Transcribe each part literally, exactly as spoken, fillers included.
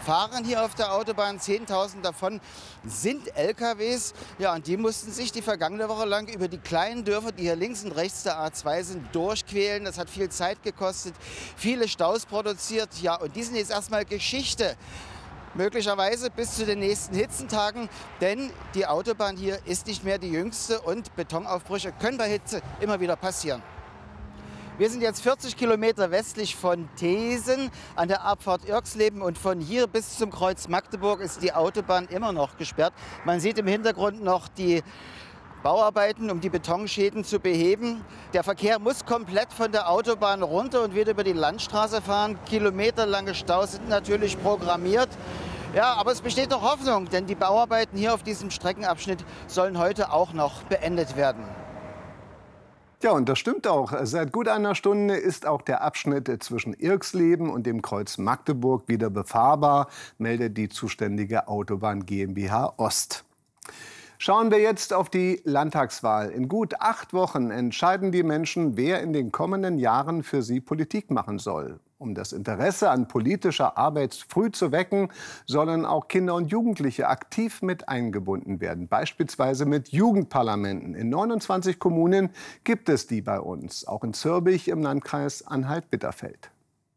fahren hier auf der Autobahn. zehntausend davon sind L K Ws. Ja, und die mussten sich die vergangene Woche lang über die kleinen Dörfer, die hier links und rechts der A zwei sind, durchquälen. Das hat viel Zeit gekostet, viele Staus produziert. Ja, und die sind jetzt erstmal Geschichte. Möglicherweise bis zu den nächsten Hitzentagen, denn die Autobahn hier ist nicht mehr die jüngste und Betonaufbrüche können bei Hitze immer wieder passieren. Wir sind jetzt vierzig Kilometer westlich von Thesen an der Abfahrt Irxleben und von hier bis zum Kreuz Magdeburg ist die Autobahn immer noch gesperrt. Man sieht im Hintergrund noch die Bauarbeiten, um die Betonschäden zu beheben. Der Verkehr muss komplett von der Autobahn runter und wieder über die Landstraße fahren. Kilometerlange Staus sind natürlich programmiert. Ja, aber es besteht noch Hoffnung, denn die Bauarbeiten hier auf diesem Streckenabschnitt sollen heute auch noch beendet werden. Ja, und das stimmt auch. Seit gut einer Stunde ist auch der Abschnitt zwischen Irxleben und dem Kreuz Magdeburg wieder befahrbar, meldet die zuständige Autobahn GmbH Ost. Schauen wir jetzt auf die Landtagswahl. In gut acht Wochen entscheiden die Menschen, wer in den kommenden Jahren für sie Politik machen soll. Um das Interesse an politischer Arbeit früh zu wecken, sollen auch Kinder und Jugendliche aktiv mit eingebunden werden. Beispielsweise mit Jugendparlamenten. In neunundzwanzig Kommunen gibt es die bei uns. Auch in Zürbich im Landkreis Anhalt-Bitterfeld.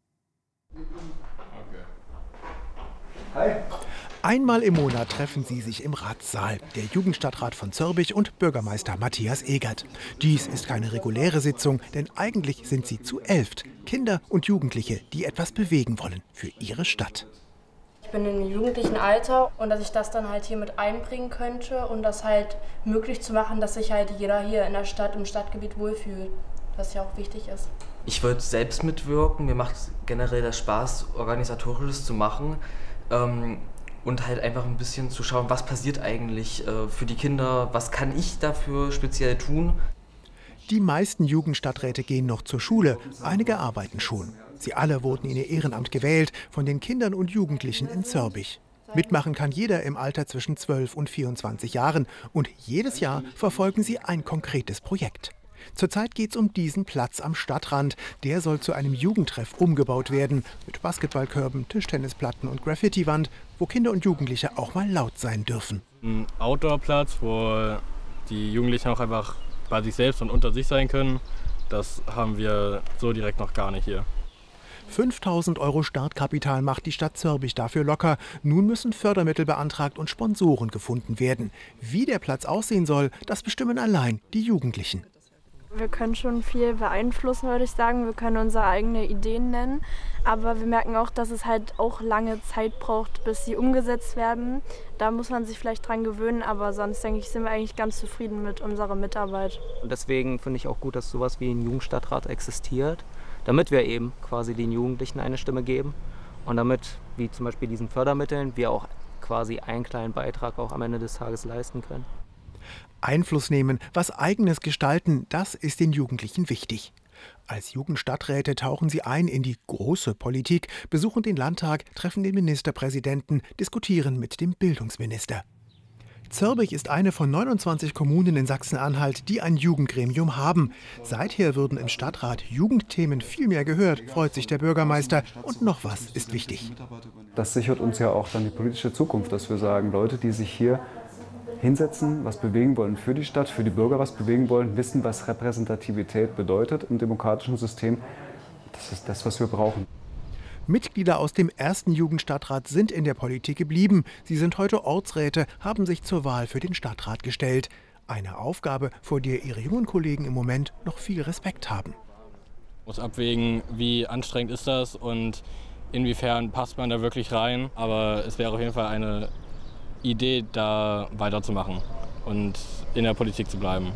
Hi. Einmal im Monat treffen sie sich im Ratssaal, der Jugendstadtrat von Zürbich und Bürgermeister Matthias Egert. Dies ist keine reguläre Sitzung, denn eigentlich sind sie zu elft. Kinder und Jugendliche, die etwas bewegen wollen für ihre Stadt. Ich bin im jugendlichen Alter und dass ich das dann halt hier mit einbringen könnte und das halt möglich zu machen, dass sich halt jeder hier in der Stadt, im Stadtgebiet wohlfühlt, was ja auch wichtig ist. Ich wollte selbst mitwirken, mir macht generell der Spaß, Organisatorisches zu machen. Ähm, Und halt einfach ein bisschen zu schauen, was passiert eigentlich äh, für die Kinder, was kann ich dafür speziell tun. Die meisten Jugendstadträte gehen noch zur Schule, einige arbeiten schon. Sie alle wurden in ihr Ehrenamt gewählt, von den Kindern und Jugendlichen in Zürbich. Mitmachen kann jeder im Alter zwischen zwölf und vierundzwanzig Jahren und jedes Jahr verfolgen sie ein konkretes Projekt. Zurzeit geht es um diesen Platz am Stadtrand. Der soll zu einem Jugendtreff umgebaut werden. Mit Basketballkörben, Tischtennisplatten und Graffitiwand, wo Kinder und Jugendliche auch mal laut sein dürfen. Ein Outdoor-Platz, wo die Jugendlichen auch einfach bei sich selbst und unter sich sein können. Das haben wir so direkt noch gar nicht hier. fünftausend Euro Startkapital macht die Stadt Zürbich dafür locker. Nun müssen Fördermittel beantragt und Sponsoren gefunden werden. Wie der Platz aussehen soll, das bestimmen allein die Jugendlichen. Wir können schon viel beeinflussen, würde ich sagen. Wir können unsere eigenen Ideen nennen. Aber wir merken auch, dass es halt auch lange Zeit braucht, bis sie umgesetzt werden. Da muss man sich vielleicht dran gewöhnen, aber sonst denke ich, sind wir eigentlich ganz zufrieden mit unserer Mitarbeit. Und deswegen finde ich auch gut, dass sowas wie ein Jugendstadtrat existiert, damit wir eben quasi den Jugendlichen eine Stimme geben und damit, wie zum Beispiel diesen Fördermitteln, wir auch quasi einen kleinen Beitrag auch am Ende des Tages leisten können. Einfluss nehmen, was Eigenes gestalten, das ist den Jugendlichen wichtig. Als Jugendstadträte tauchen sie ein in die große Politik, besuchen den Landtag, treffen den Ministerpräsidenten, diskutieren mit dem Bildungsminister. Zürbich ist eine von neunundzwanzig Kommunen in Sachsen-Anhalt, die ein Jugendgremium haben. Seither würden im Stadtrat Jugendthemen viel mehr gehört, freut sich der Bürgermeister. Und noch was ist wichtig. Das sichert uns ja auch dann die politische Zukunft, dass wir sagen, Leute, die sich hier hinsetzen, was bewegen wollen für die Stadt, für die Bürger was bewegen wollen, wissen, was Repräsentativität bedeutet im demokratischen System. Das ist das, was wir brauchen. Mitglieder aus dem ersten Jugendstadtrat sind in der Politik geblieben. Sie sind heute Ortsräte, haben sich zur Wahl für den Stadtrat gestellt. Eine Aufgabe, vor der ihre jungen Kollegen im Moment noch viel Respekt haben. Ich muss abwägen, wie anstrengend ist das und inwiefern passt man da wirklich rein. Aber es wäre auf jeden Fall eine Idee, da weiterzumachen und in der Politik zu bleiben.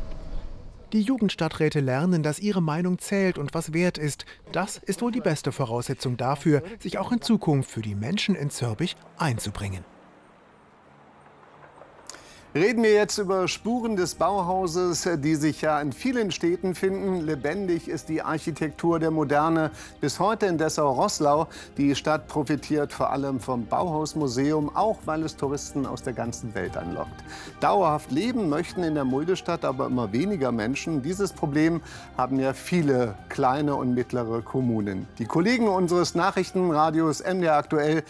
Die Jugendstadträte lernen, dass ihre Meinung zählt und was wert ist. Das ist wohl die beste Voraussetzung dafür, sich auch in Zukunft für die Menschen in Zürbich einzubringen. Reden wir jetzt über Spuren des Bauhauses, die sich ja in vielen Städten finden. Lebendig ist die Architektur der Moderne bis heute in Dessau-Roßlau. Die Stadt profitiert vor allem vom Bauhausmuseum, auch weil es Touristen aus der ganzen Welt anlockt. Dauerhaft leben möchten in der Muldestadt aber immer weniger Menschen. Dieses Problem haben ja viele kleine und mittlere Kommunen. Die Kollegen unseres Nachrichtenradios M D R aktuell